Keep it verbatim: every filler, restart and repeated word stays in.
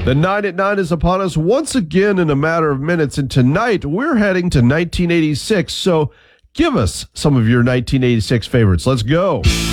The nine at nine is upon us once again in a matter of minutes, and tonight we're heading to nineteen eighty-six. So give us some of your nineteen eighty-six favorites. Let's go.